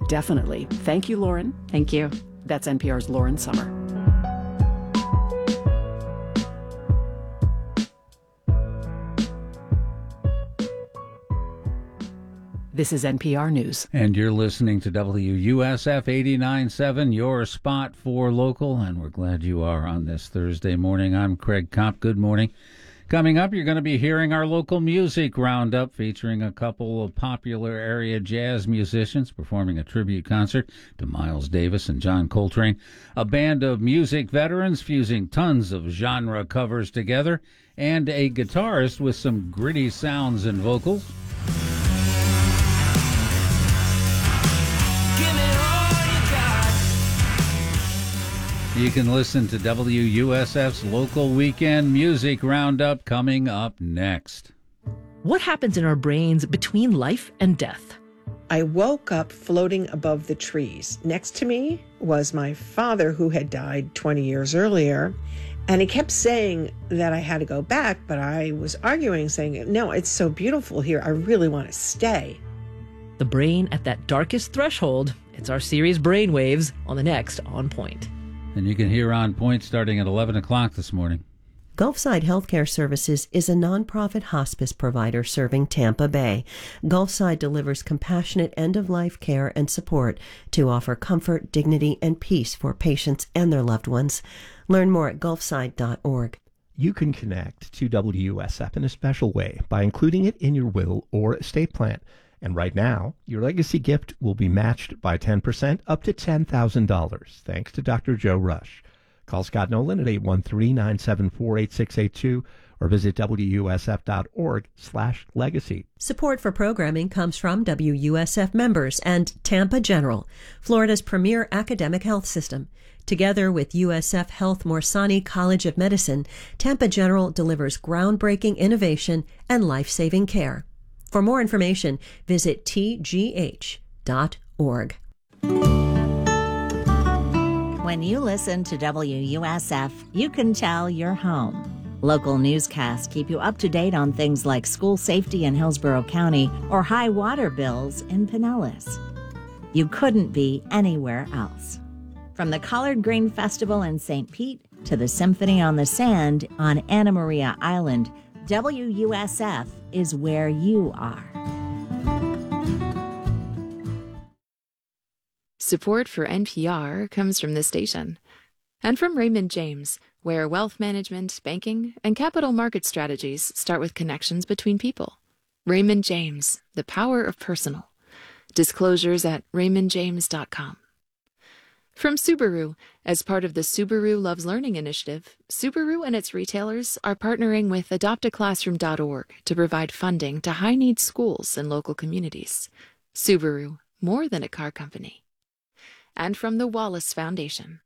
Definitely. Thank you, Lauren. Thank you. That's NPR's Lauren Sommer. This is NPR News. And you're listening to WUSF 89.7, your spot for local, and we're glad you are on this Thursday morning. I'm Craig Kopp. Good morning. Coming up, you're going to be hearing our local music roundup featuring a couple of popular area jazz musicians performing a tribute concert to Miles Davis and John Coltrane, a band of music veterans fusing tons of genre covers together, and a guitarist with some gritty sounds and vocals. You can listen to WUSF's local weekend music roundup coming up next. What happens in our brains between life and death? I woke up floating above the trees. Next to me was my father, who had died 20 years earlier. And he kept saying that I had to go back, but I was arguing, saying, no, it's so beautiful here. I really want to stay. The brain at that darkest threshold. It's our series Brainwaves on the next On Point. And you can hear On Point starting at 11 o'clock this morning. Gulfside Healthcare Services is a nonprofit hospice provider serving Tampa Bay. Gulfside delivers compassionate end-of-life care and support to offer comfort, dignity, and peace for patients and their loved ones. Learn more at gulfside.org. You can connect to WUSF in a special way by including it in your will or estate plan. And right now, your legacy gift will be matched by 10% up to $10,000, thanks to Dr. Joe Rush. Call Scott Nolan at 813-974-8682 or visit WUSF.org/legacy. Support for programming comes from WUSF members and Tampa General, Florida's premier academic health system. Together with USF Health Morsani College of Medicine, Tampa General delivers groundbreaking innovation and life-saving care. For more information, visit tgh.org. When you listen to WUSF, you can tell you're home. Local newscasts keep you up to date on things like school safety in Hillsborough County or high water bills in Pinellas. You couldn't be anywhere else. From the Collard Green Festival in St. Pete to the Symphony on the Sand on Anna Maria Island, WUSF is where you are. Support for NPR comes from this station and from Raymond James, where wealth management, banking, and capital market strategies start with connections between people. Raymond James, the power of personal. Disclosures at raymondjames.com. From Subaru, as part of the Subaru Loves Learning initiative, Subaru and its retailers are partnering with adoptaclassroom.org to provide funding to high-need schools and local communities. Subaru, more than a car company. And from the Wallace Foundation.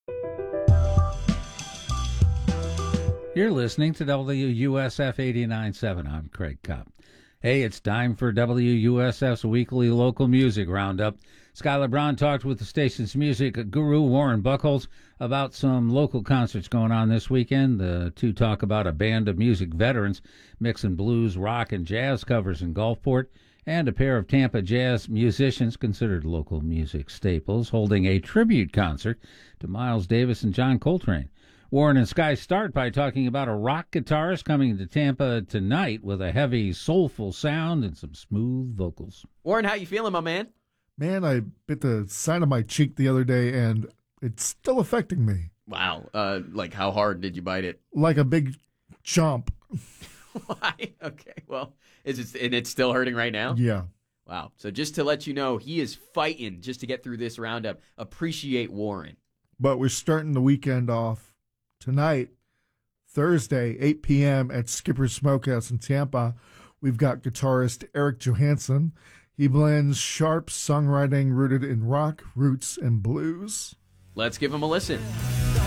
You're listening to WUSF 89.7. I'm Craig Kopp. Hey, it's time for WUSF's weekly local music roundup. Skylar Brown talked with the station's music guru, Warren Buchholz, about some local concerts going on this weekend. The two talk about a band of music veterans mixing blues, rock, and jazz covers in Gulfport, and a pair of Tampa jazz musicians considered local music staples holding a tribute concert to Miles Davis and John Coltrane. Warren and Sky start by talking about a rock guitarist coming to Tampa tonight with a heavy, soulful sound and some smooth vocals. Warren, how you feeling, my man? Man, I bit the side of my cheek the other day, and it's still affecting me. Wow. Like, how hard did you bite it? Like a big chomp. Why? Okay, well, and it's still hurting right now? Yeah. Wow. So just to let you know, he is fighting just to get through this roundup. Appreciate Warren. But we're starting the weekend off tonight, Thursday, 8 p.m. at Skipper's Smokehouse in Tampa. We've got guitarist Eric Johansson. He blends sharp songwriting rooted in rock, roots, and blues. Let's give him a listen.